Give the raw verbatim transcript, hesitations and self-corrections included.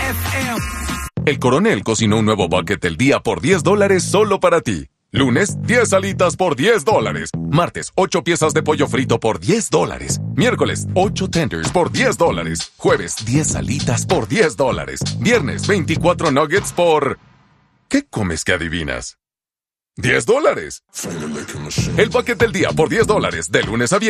F M. El Coronel cocinó un nuevo bucket del día por diez dólares solo para ti. Lunes, diez alitas por diez dólares. Martes, ocho piezas de pollo frito por diez dólares. Miércoles, ocho tenders por diez dólares. Jueves, diez alitas por diez dólares. Viernes, veinticuatro nuggets por... ¿Qué comes que adivinas? ¡diez dólares! El bucket del día por diez dólares, de lunes a viernes.